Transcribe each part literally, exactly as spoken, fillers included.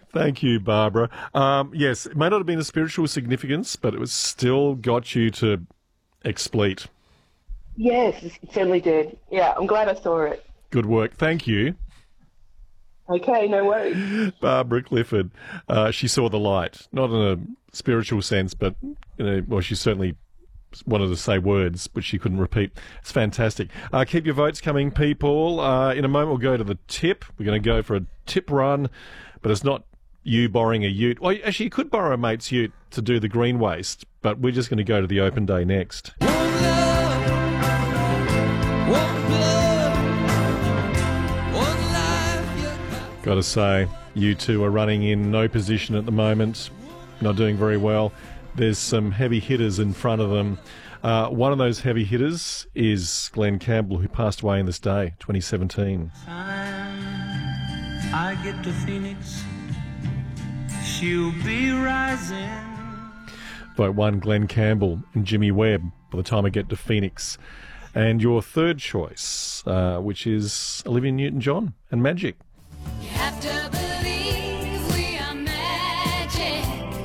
Thank you, Barbara. Um, yes, it may not have been a spiritual significance, but it was still got you to expleet. Yes, it certainly did. Yeah, I'm glad I saw it. Good work. Thank you. Okay, no worries. Barbara Clifford, uh, she saw the light, not in a spiritual sense, but, you know, well, she certainly wanted to say words, which she couldn't repeat. It's fantastic. Uh, keep your votes coming, people. Uh, in a moment, we'll go to the tip. We're going to go for a tip run, but it's not you borrowing a ute. Well, actually, you could borrow a mate's ute to do the green waste, but we're just going to go to the open day next. One love, one blood, one life you Got to say, you two are running in no position at the moment, not doing very well. There's some heavy hitters in front of them. Uh, one of those heavy hitters is Glenn Campbell, who passed away in this day, twenty seventeen. Time I get to Phoenix, she'll be rising. Vote one, Glenn Campbell and Jimmy Webb, by the time I get to Phoenix. And your third choice, uh, which is Olivia Newton-John and Magic. You have to believe we are magic.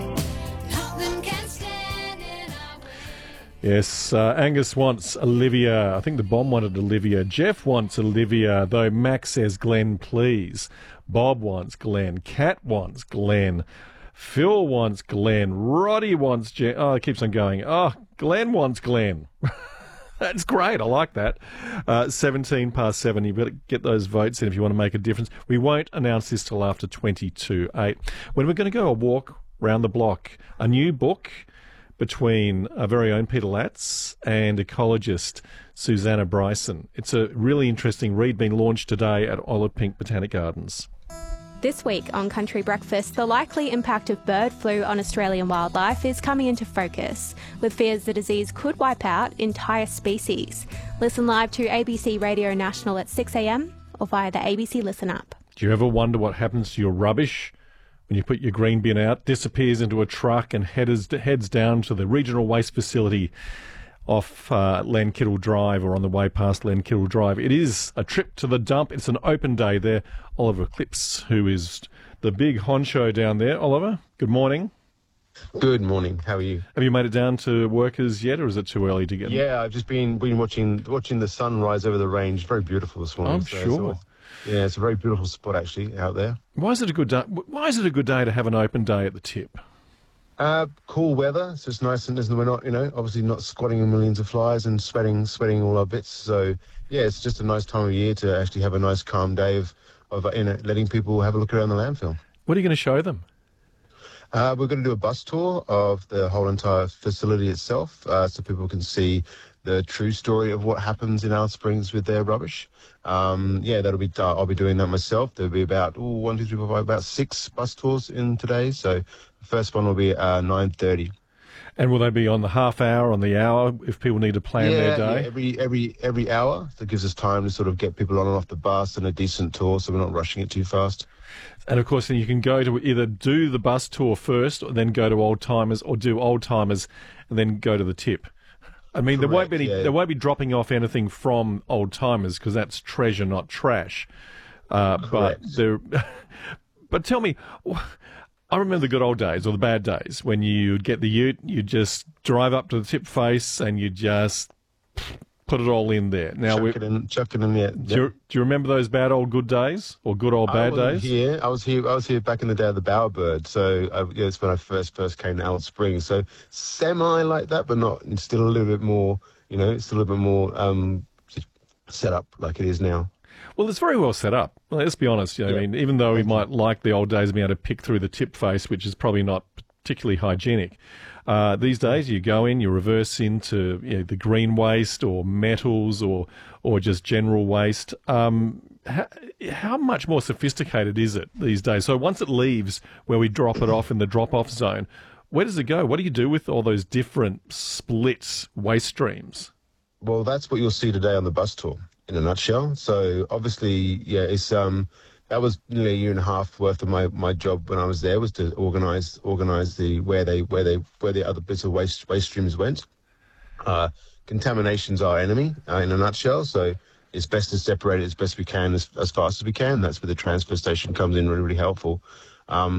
Nothing can stand in our way. Yes, uh, Angus wants Olivia. I think the bomb wanted Olivia. Jeff wants Olivia, though Max says Glenn, please. Bob wants Glenn. Kat wants Glenn. Phil wants Glenn. Roddy wants Jen. Oh, it keeps on going. Oh, Glenn wants Glenn. That's great. I like that. Uh, seventeen past seven. You've got to get those votes in if you want to make a difference. We won't announce this till after twenty-two eight, when we're going to go a walk round the block. A new book between our very own Peter Latz and ecologist Susanna Bryson. It's a really interesting read being launched today at Olive Pink Botanic Gardens. This week on Country Breakfast, the likely impact of bird flu on Australian wildlife is coming into focus, with fears the disease could wipe out entire species. Listen live to A B C Radio National at six a m or via the A B C Listen app. Do you ever wonder what happens to your rubbish when you put your green bin out, disappears into a truck and heads, heads down to the regional waste facility off uh, Landkittle Drive or on the way past Landkittle Drive? It is a trip to the dump. It's an open day there. Oliver Clips, who is the big honcho down there. Oliver, good morning. Good morning. How are you? Have you made it down to Workers yet, or is it too early to get? Yeah, I've just been been watching watching the sun rise over the range. Very beautiful this morning. I'm so, sure. So it's, yeah, it's a very beautiful spot actually out there. Why is it a good day? Why is it a good day to have an open day at the tip? Uh, cool weather, so it's nice, and we're not, you know, obviously not squatting in millions of flies and sweating, sweating all our bits. So yeah, it's just a nice time of year to actually have a nice calm day of, of you know, letting people have a look around the landfill. What are you going to show them? Uh, we're going to do a bus tour of the whole entire facility itself, uh, so people can see the true story of what happens in Alice Springs with their rubbish. Um, yeah, that'll be. Uh, I'll be doing that myself. There'll be about ooh, one, two, three, four, five, about six bus tours in today. So the first one will be uh, nine thirty. And will they be on the half hour, on the hour, if people need to plan yeah, their day? Yeah, every every every hour. That gives us time to sort of get people on and off the bus and a decent tour, so we're not rushing it too fast. And of course, then you can go to either do the bus tour first, or then go to Old Timers, or do Old Timers and then go to the tip. I mean, Correct, there won't be any, yeah. there won't be dropping off anything from Old Timers because that's treasure, not trash. Uh, but there, but tell me, I remember the good old days or the bad days when you'd get the ute, you'd just drive up to the tip face and you just put it all in there. Now, chuck it in, chuck it in there. Do you, do you remember those bad old good days or good old bad I wasn't days? Here, I was here. I was here back in the day of the bowerbird. So I, yeah, it's when I first first came to Alice Springs. So semi like that, but not. It's still a little bit more. You know, it's still a little bit more um, set up like it is now. Well, it's very well set up. Let's be honest. You know, Yeah. I mean, even though we might like the old days of being able to pick through the tip face, which is probably not particularly hygienic. Uh, these days, you go in, you reverse into you know, the green waste or metals or or just general waste. Um, how, how much more sophisticated is it these days? So once it leaves where we drop it off in the drop-off zone, where does it go? What do you do with all those different split waste streams? Well, that's what you'll see today on the bus tour in a nutshell. So obviously, yeah, it's um. That was nearly a year and a half worth of my, my job when I was there, was to organise organise the where they where they where the other bits of waste waste streams went. Uh, contamination's our enemy uh, in a nutshell, so it's best to separate it as best we can as, as fast as we can. That's where the transfer station comes in, really really helpful. Um,